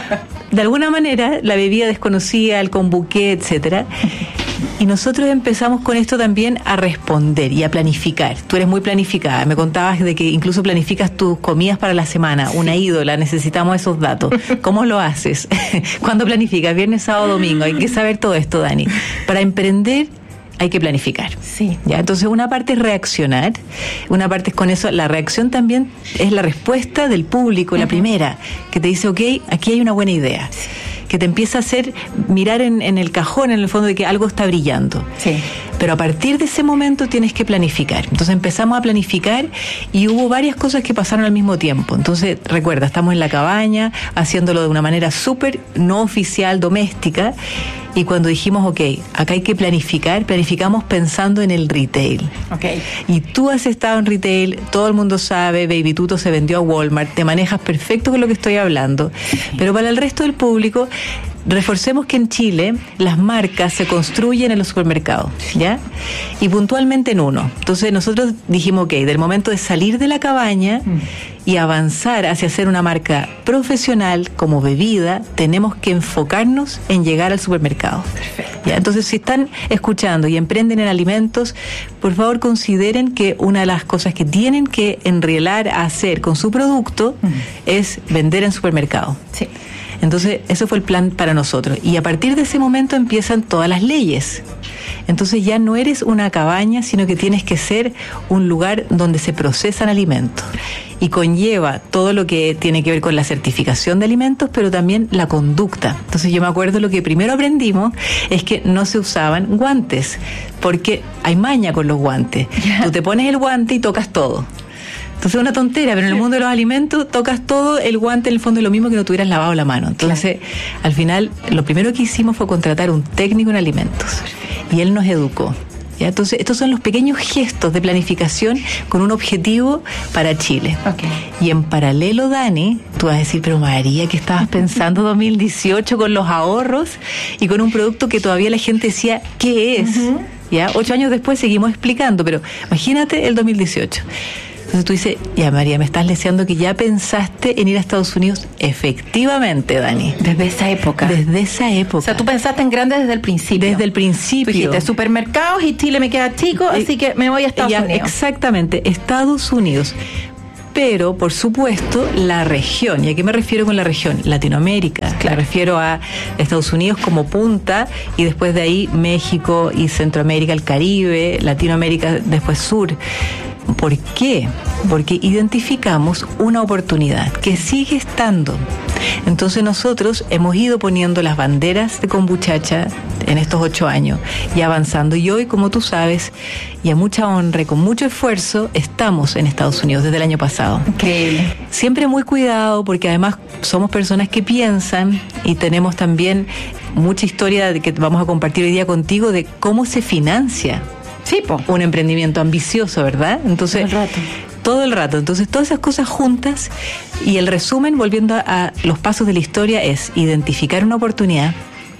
de alguna manera, la bebida desconocida, el kombuché, etcétera. Y nosotros empezamos con esto también a responder y a planificar. Tú eres muy planificada. Me contabas de que incluso planificas tus comidas para la semana. Una ídola, necesitamos esos datos. ¿Cómo lo haces? ¿Cuándo planificas? Viernes, sábado, domingo. Hay que saber todo esto, Dani. Para emprender hay que planificar. Sí. ¿Ya? Entonces, una parte es reaccionar, una parte es con eso. La reacción también es la respuesta del público, uh-huh. La primera, que te dice, ok, aquí hay una buena idea. Sí. Que te empieza a hacer mirar en, en el cajón, en el fondo, de que algo está brillando. Sí. Pero a partir de ese momento tienes que planificar. Entonces empezamos a planificar y hubo varias cosas que pasaron al mismo tiempo. Entonces, recuerda, estamos en la cabaña, haciéndolo de una manera súper no oficial, doméstica, y cuando dijimos, ok, acá hay que planificar, planificamos pensando en el retail. Okay. Y tú has estado en retail, todo el mundo sabe, Baby Tuto se vendió a Walmart, te manejas perfecto con lo que estoy hablando. Sí. Pero para el resto del público, reforcemos que en Chile las marcas se construyen en los supermercados, ¿ya? Y puntualmente en uno. Entonces nosotros dijimos, ok, del momento de salir de la cabaña mm. y avanzar hacia ser una marca profesional como bebida, tenemos que enfocarnos en llegar al supermercado. Perfecto. ¿Ya? Entonces, si están escuchando y emprenden en alimentos, por favor consideren que una de las cosas que tienen que enrielar a hacer con su producto mm. es vender en supermercado. Sí. Entonces, eso fue el plan para nosotros. Y a partir de ese momento empiezan todas las leyes. Entonces ya no eres una cabaña, sino que tienes que ser un lugar donde se procesan alimentos. Y conlleva todo lo que tiene que ver con la certificación de alimentos, pero también la conducta. Entonces yo me acuerdo, lo que primero aprendimos es que no se usaban guantes, porque hay maña con los guantes. Yeah. Tú te pones el guante y tocas todo. Entonces es una tontera, pero en el mundo de los alimentos tocas todo el guante, en el fondo es lo mismo que no tuvieras lavado la mano. Entonces, al final, lo primero que hicimos fue contratar un técnico en alimentos. Y él nos educó. ¿Ya? Entonces, estos son los pequeños gestos de planificación con un objetivo para Chile. Okay. Y en paralelo, Dani, tú vas a decir, pero María, ¿qué estabas pensando dos mil dieciocho con los ahorros y con un producto que todavía la gente decía, ¿qué es? Uh-huh. ¿Ya? Ocho años después seguimos explicando, pero imagínate el dos mil dieciocho. Entonces tú dices, ya María, me estás deseando que ya pensaste en ir a Estados Unidos. Efectivamente, Dani. Desde esa época. Desde esa época. O sea, tú pensaste en grande desde el principio. Desde el principio. Tú dijiste, supermercados y Chile me queda chico, eh, así que me voy a Estados ya, Unidos. Exactamente, Estados Unidos. Pero, por supuesto, la región. ¿Y a qué me refiero con la región? Latinoamérica. Claro. Me refiero a Estados Unidos como punta y después de ahí México y Centroamérica, el Caribe, Latinoamérica, después sur. ¿Por qué? Porque identificamos una oportunidad que sigue estando. Entonces nosotros hemos ido poniendo las banderas de Kombuchacha en estos ocho años y avanzando. Y hoy, como tú sabes, y a mucha honra y con mucho esfuerzo, estamos en Estados Unidos desde el año pasado. Increíble. Siempre muy cuidado porque además somos personas que piensan y tenemos también mucha historia de que vamos a compartir hoy día contigo de cómo se financia. Sí, po. Un emprendimiento ambicioso, ¿verdad? Entonces, todo el rato. Todo el rato. Entonces, todas esas cosas juntas y el resumen, volviendo a, a los pasos de la historia, es identificar una oportunidad,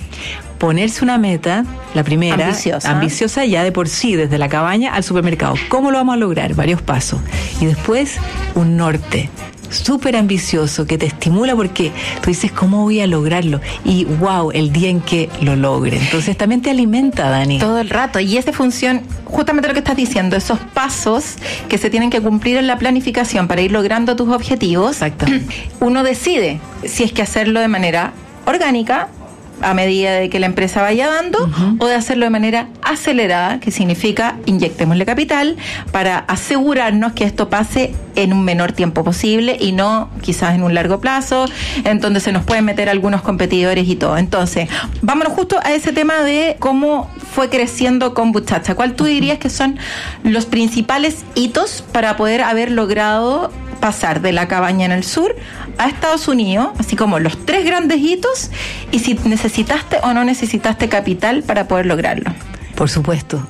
ponerse una meta, la primera, ambiciosa. ambiciosa ya de por sí, desde la cabaña al supermercado. ¿Cómo lo vamos a lograr? Varios pasos. Y después, un norte súper ambicioso que te estimula porque tú dices, ¿cómo voy a lograrlo? Y wow, el día en que lo logre. Entonces también te alimenta, Dani. Todo el rato. Y esa función, justamente lo que estás diciendo, esos pasos que se tienen que cumplir en la planificación para ir logrando tus objetivos. Exactamente. Uno decide si es que hacerlo de manera orgánica, a medida de que la empresa vaya dando, uh-huh. o de hacerlo de manera acelerada, que significa inyectémosle capital para asegurarnos que esto pase en un menor tiempo posible y no quizás en un largo plazo, en donde se nos pueden meter algunos competidores y todo. Entonces, vámonos justo a ese tema de cómo fue creciendo Kombuchacha. ¿Cuál tú dirías que son los principales hitos para poder haber logrado pasar de la cabaña en el sur a Estados Unidos, así como los tres grandes hitos, y si necesitaste o no necesitaste capital para poder lograrlo? Por supuesto.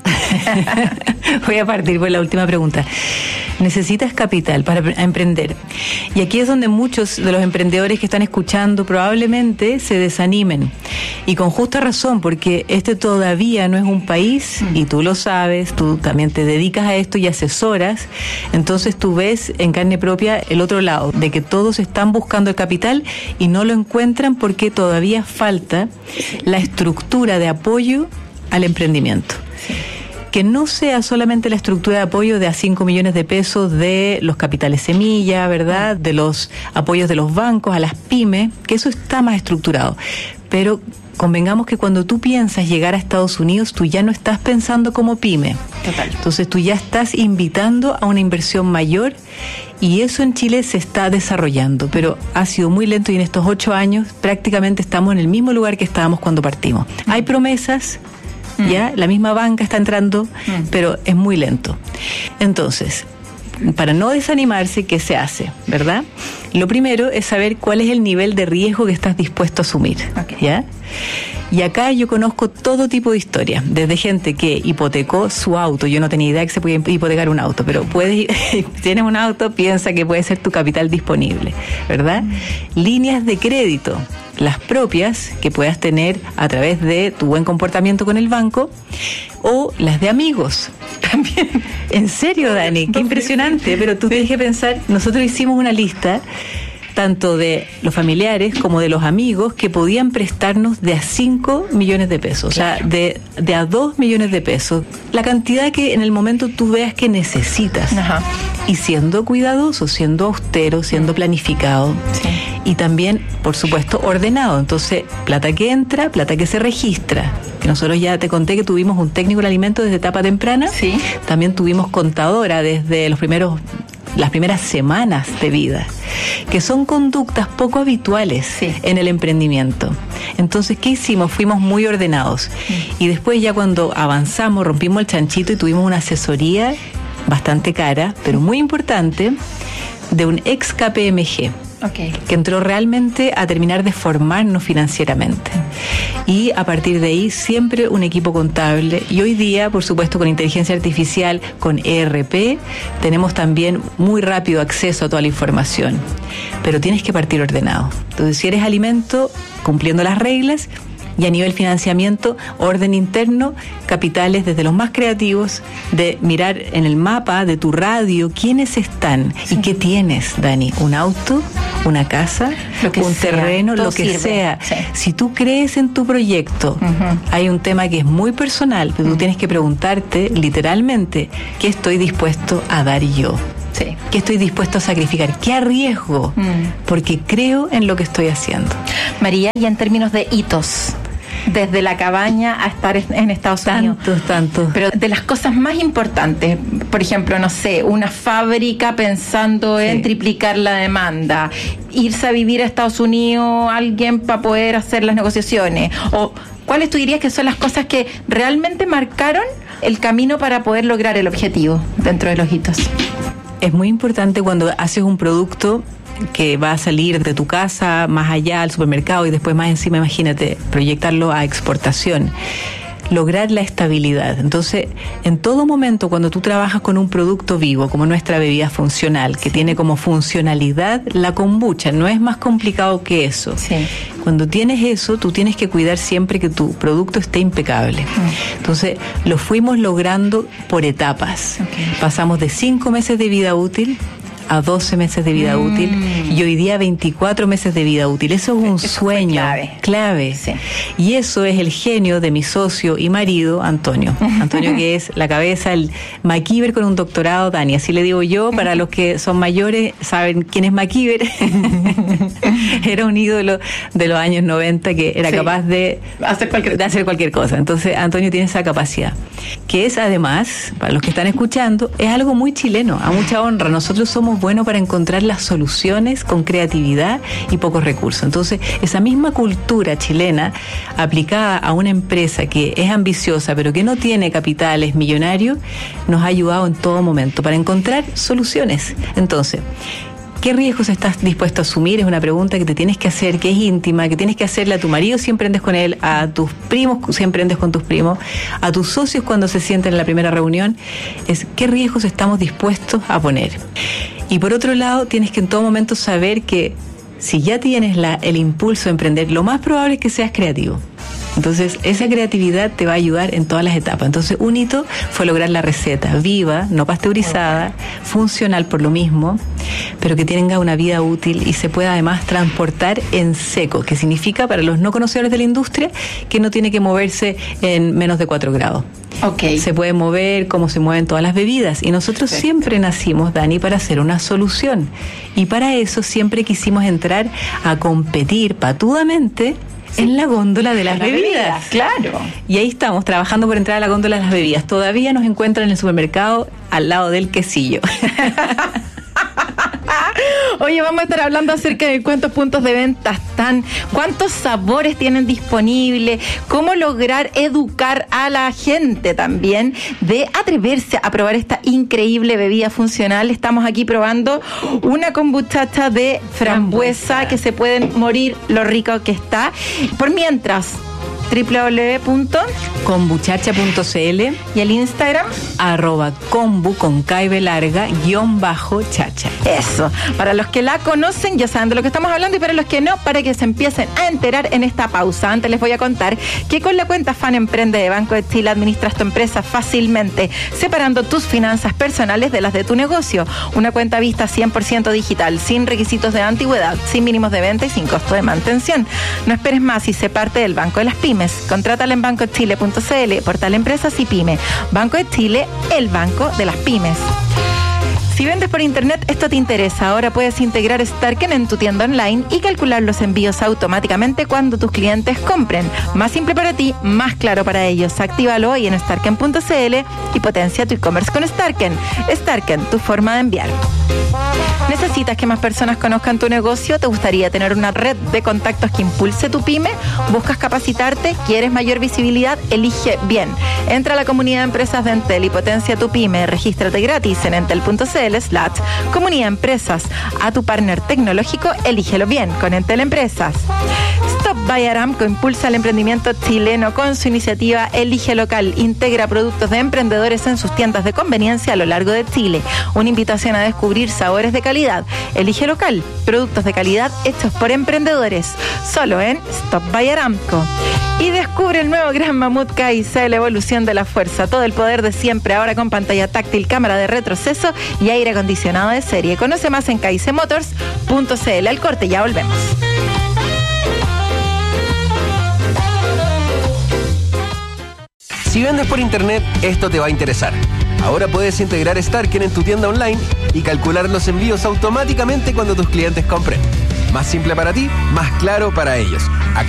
Voy a partir por la última pregunta. Necesitas capital para emprender. Y aquí es donde muchos de los emprendedores que están escuchando probablemente se desanimen. Y con justa razón, porque este todavía no es un país, y tú lo sabes, tú también te dedicas a esto y asesoras. Entonces tú ves en carne propia el otro lado, de que todos están buscando el capital y no lo encuentran porque todavía falta la estructura de apoyo al emprendimiento. Sí. Que no sea solamente la estructura de apoyo de a cinco millones de pesos de los capitales semilla, ¿verdad? De los apoyos de los bancos a las pymes, que eso está más estructurado. Pero convengamos que cuando tú piensas llegar a Estados Unidos, tú ya no estás pensando como pyme. Total. Entonces tú ya estás invitando a una inversión mayor y eso en Chile se está desarrollando, pero ha sido muy lento y en estos ocho años prácticamente estamos en el mismo lugar que estábamos cuando partimos. Hay promesas, ya, la misma banca está entrando, mm. pero es muy lento. Entonces, para no desanimarse, ¿qué se hace? ¿Verdad? Lo primero es saber cuál es el nivel de riesgo que estás dispuesto a asumir. Okay. ¿Ya? Y acá yo conozco todo tipo de historias, desde gente que hipotecó su auto. Yo no tenía idea que se podía hipotecar un auto, pero puedes, tienes un auto, piensa que puede ser tu capital disponible, ¿verdad? Mm. Líneas de crédito, las propias que puedas tener a través de tu buen comportamiento con el banco, o las de amigos. También. En serio, Dani, qué impresionante, pero tú tienes que pensar, nosotros hicimos una lista tanto de los familiares como de los amigos que podían prestarnos de a cinco millones de pesos, claro. O sea, de, de a dos millones de pesos, la cantidad que en el momento tú veas que necesitas. Ajá. Y siendo cuidadoso, siendo austero, siendo planificado, sí. Y también, por supuesto, ordenado. Entonces, plata que entra, plata que se registra. Que nosotros ya te conté que tuvimos un técnico de alimentos desde etapa temprana. Sí. También tuvimos contadora desde los primeros las primeras semanas de vida, que son conductas poco habituales, sí. En el emprendimiento. Entonces, ¿qué hicimos? Fuimos muy ordenados. Mm. Y después ya cuando avanzamos, rompimos el chanchito y tuvimos una asesoría bastante cara, pero muy importante, de un ex K P M G. Okay. Que entró realmente a terminar de formarnos financieramente. Y a partir de ahí siempre un equipo contable, y hoy día, por supuesto, con inteligencia artificial, con E R P, tenemos también muy rápido acceso a toda la información. Pero tienes que partir ordenado. Entonces, si eres alimento, cumpliendo las reglas, y a nivel financiamiento, orden interno, capitales desde los más creativos, de mirar en el mapa de tu radio quiénes están, sí, y qué tienes, Dani, un auto, una casa, un sea, terreno, lo que sirve. sea. Sí. Si tú crees en tu proyecto, uh-huh. hay un tema que es muy personal, pero uh-huh. tú tienes que preguntarte literalmente, ¿qué estoy dispuesto a dar yo? Sí. ¿Qué estoy dispuesto a sacrificar? ¿Qué arriesgo? Mm. Porque creo en lo que estoy haciendo. María, y en términos de hitos, desde la cabaña a estar en Estados Unidos. Tantos, tantos. Pero de las cosas más importantes, por ejemplo, no sé, una fábrica pensando en sí. triplicar la demanda, irse a vivir a Estados Unidos, alguien para poder hacer las negociaciones, o ¿cuáles tú dirías que son las cosas que realmente marcaron el camino para poder lograr el objetivo dentro de los hitos? Es muy importante cuando haces un producto que va a salir de tu casa más allá al supermercado y después más encima, imagínate, proyectarlo a exportación. Lograr la estabilidad. Entonces, en todo momento, cuando tú trabajas con un producto vivo, como nuestra bebida funcional, que tiene como funcionalidad la kombucha, no es más complicado que eso. Sí. Cuando tienes eso, tú tienes que cuidar siempre que tu producto esté impecable. Mm. Entonces, lo fuimos logrando por etapas. Okay. Pasamos de cinco meses de vida útil a doce meses de vida mm. útil y hoy día veinticuatro meses de vida útil. Eso es un eso sueño clave. clave. Sí. Y eso es el genio de mi socio y marido, Antonio. Antonio, que es la cabeza, el MacIver con un doctorado, Dani. Así le digo yo, para los que son mayores, saben quién es MacIver. Era un ídolo de los años noventa que era sí. capaz de hacer, cualquier... de hacer cualquier cosa. Entonces, Antonio tiene esa capacidad. Que es además, para los que están escuchando, es algo muy chileno, a mucha honra. Nosotros somos buenos para encontrar las soluciones con creatividad y pocos recursos. Entonces, esa misma cultura chilena aplicada a una empresa que es ambiciosa pero que no tiene capitales millonarios, nos ha ayudado en todo momento para encontrar soluciones. Entonces, ¿qué riesgos estás dispuesto a asumir? Es una pregunta que te tienes que hacer, que es íntima, que tienes que hacerle a tu marido si emprendes con él, a tus primos si emprendes con tus primos, a tus socios cuando se sienten en la primera reunión. Es ¿qué riesgos estamos dispuestos a poner? Y por otro lado, tienes que en todo momento saber que si ya tienes la, el impulso de emprender, lo más probable es que seas creativo. Entonces, esa creatividad te va a ayudar en todas las etapas. Entonces, un hito fue lograr la receta viva, no pasteurizada, funcional por lo mismo, pero que tenga una vida útil y se pueda además transportar en seco, que significa, para los no conocedores de la industria, que no tiene que moverse en menos de cuatro grados. Okay. Se puede mover como se mueven todas las bebidas. Y nosotros Perfecto. siempre nacimos, Dani, para hacer una solución. Y para eso siempre quisimos entrar a competir patudamente Sí. en la góndola de las, las bebidas. bebidas. Claro. Y ahí estamos, trabajando por entrar a la góndola de las bebidas. Todavía nos encuentran en el supermercado al lado del quesillo. Oye, vamos a estar hablando acerca de cuántos puntos de venta están, cuántos sabores tienen disponibles, cómo lograr educar a la gente también de atreverse a probar esta increíble bebida funcional. Estamos aquí probando una kombucha de frambuesa que se pueden morir lo rico que está. Por mientras, doble u doble u doble u punto kombuchacha punto c l y el Instagram arroba kombu con K y B larga guión bajo chacha. Eso, para los que la conocen ya saben de lo que estamos hablando, y para los que no, para que se empiecen a enterar en esta pausa. Antes les voy a contar que con la cuenta Fan Emprende de Banco de Chile administras tu empresa fácilmente, separando tus finanzas personales de las de tu negocio. Una cuenta vista cien por ciento digital, sin requisitos de antigüedad, sin mínimos de venta y sin costo de mantención. No esperes más y sé parte del Banco de las Pymes. Contrátala en banco chile punto c l, portal Empresas y Pyme. Banco de Chile, el banco de las pymes. Si vendes por internet, esto te interesa. Ahora puedes integrar Starken en tu tienda online y calcular los envíos automáticamente cuando tus clientes compren. Más simple para ti, más claro para ellos. Actívalo hoy en starken punto c l y potencia tu e-commerce con Starken. Starken, tu forma de enviar. ¿Necesitas que más personas conozcan tu negocio? ¿Te gustaría tener una red de contactos que impulse tu pyme? ¿Buscas capacitarte? ¿Quieres mayor visibilidad? Elige bien. Entra a la comunidad de empresas de Entel y potencia tu pyme. Regístrate gratis en entel punto c l slash comunidad empresas. A tu partner tecnológico, elígelo bien con Entel Empresas. Stop by Aramco impulsa el emprendimiento chileno con su iniciativa Elige Local. Integra productos de emprendedores en sus tiendas de conveniencia a lo largo de Chile. Una invitación a descubrir sabores de calidad. Elige Local, productos de calidad hechos por emprendedores. Solo en Stop by Aramco. Y descubre el nuevo Gran Mamut K I C, la evolución de la fuerza. Todo el poder de siempre, ahora con pantalla táctil, cámara de retroceso y aire acondicionado de serie. Conoce más en k i c motors punto c l. Al corte, ya volvemos. Si vendes por internet, esto te va a interesar. Ahora puedes integrar Starken en tu tienda online y calcular los envíos automáticamente cuando tus clientes compren. Más simple para ti, más claro para ellos.